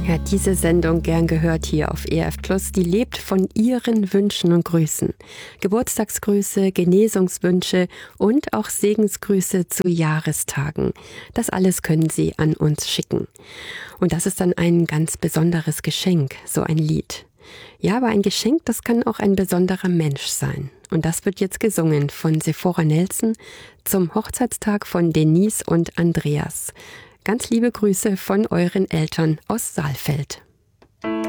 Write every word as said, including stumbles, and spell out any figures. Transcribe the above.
Ja, diese Sendung gern gehört hier auf E F Plus, die lebt von Ihren Wünschen und Grüßen. Geburtstagsgrüße, Genesungswünsche und auch Segensgrüße zu Jahrestagen. Das alles können Sie an uns schicken. Und das ist dann ein ganz besonderes Geschenk, so ein Lied. Ja, aber ein Geschenk, das kann auch ein besonderer Mensch sein. Und das wird jetzt gesungen von Sephora Nelson zum Hochzeitstag von Denise und Andreas. Ganz liebe Grüße von euren Eltern aus Saalfeld.